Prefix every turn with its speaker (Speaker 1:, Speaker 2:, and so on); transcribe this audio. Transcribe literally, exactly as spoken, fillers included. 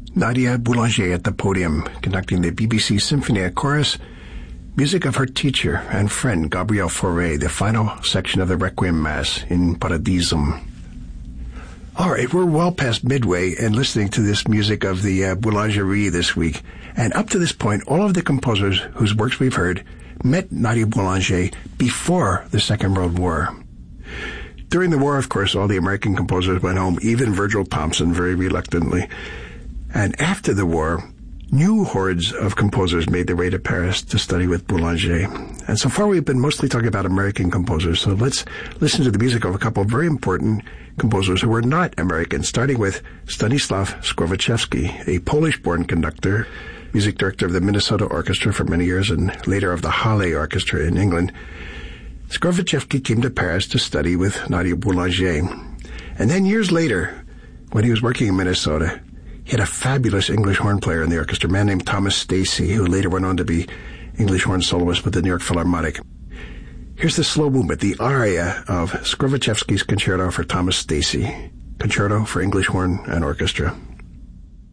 Speaker 1: Nadia Boulanger at the podium, conducting the B B C Symphonia Chorus, music of her teacher and friend Gabrielle Fauré, the final section of the Requiem Mass in Paradisum. All right, we're well past midway and listening to this music of the uh, Boulangerie this week. And up to this point, all of the composers whose works we've heard met Nadia Boulanger before the Second World War. During the war, of course, all the American composers went home, even Virgil Thomson, very reluctantly. And after the war, new hordes of composers made their way to Paris to study with Boulanger. And so far we've been mostly talking about American composers, so let's listen to the music of a couple of very important composers who were not American, starting with Stanislaw Skrowaczewski, a Polish-born conductor, music director of the Minnesota Orchestra for many years and later of the Halle Orchestra in England. Skrowaczewski came to Paris to study with Nadia Boulanger. And then years later, when he was working in Minnesota, he had a fabulous English horn player in the orchestra, a man named Thomas Stacy, who later went on to be English horn soloist with the New York Philharmonic. Here's the slow movement, the aria of Skrowaczewski's Concerto for Thomas Stacy, Concerto for English Horn and Orchestra.